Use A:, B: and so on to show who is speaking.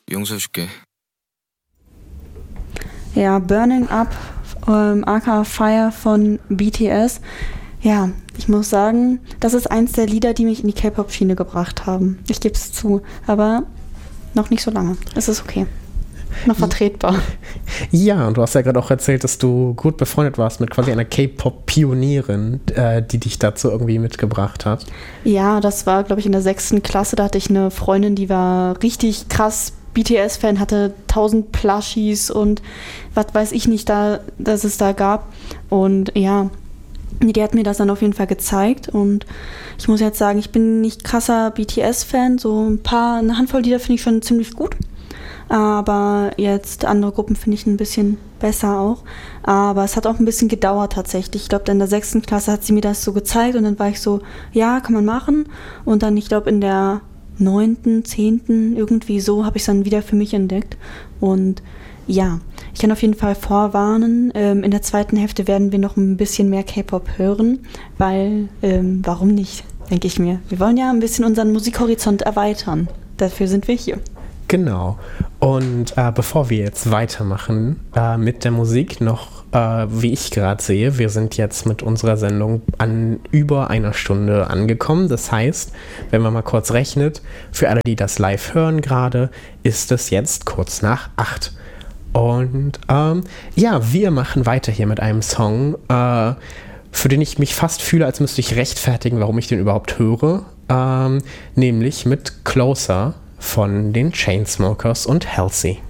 A: 용서해줄게.
B: Ja, Burning Up, aka Fire von BTS. Ja, ich muss sagen, das ist eins der Lieder, die mich in die K-Pop-Schiene gebracht haben. Ich gebe es zu, aber noch nicht so lange. Es ist okay. Noch vertretbar.
C: Ja, und du hast ja gerade auch erzählt, dass du gut befreundet warst mit quasi einer K-Pop-Pionierin, die dich dazu irgendwie mitgebracht hat.
B: Ja, das war, glaube ich, in der 6. Klasse. Da hatte ich eine Freundin, die war richtig krass BTS-Fan, hatte 1000 Plushies und was weiß ich nicht, dass es da gab. Und ja, die hat mir das dann auf jeden Fall gezeigt. Und ich muss jetzt sagen, ich bin nicht krasser BTS-Fan. So eine Handvoll Lieder finde ich schon ziemlich gut. Aber jetzt andere Gruppen finde ich ein bisschen besser auch. Aber es hat auch ein bisschen gedauert tatsächlich. Ich glaube, in der 6. Klasse hat sie mir das so gezeigt und dann war ich so, ja, kann man machen. Und dann, ich glaube, in der 9., 10. irgendwie so habe ich es dann wieder für mich entdeckt. Und ja, ich kann auf jeden Fall vorwarnen, in der 2. Hälfte werden wir noch ein bisschen mehr K-Pop hören, weil, warum nicht, denke ich mir. Wir wollen ja ein bisschen unseren Musikhorizont erweitern. Dafür sind wir hier.
C: Genau. Und bevor wir jetzt weitermachen mit der Musik, noch, wie ich gerade sehe, wir sind jetzt mit unserer Sendung an über einer Stunde angekommen. Das heißt, wenn man mal kurz rechnet, für alle, die das live hören gerade, ist es jetzt kurz nach 8. Und ja, wir machen weiter hier mit einem Song, für den ich mich fast fühle, als müsste ich rechtfertigen, warum ich den überhaupt höre. Nämlich mit Closer von den Chainsmokers und Halsey.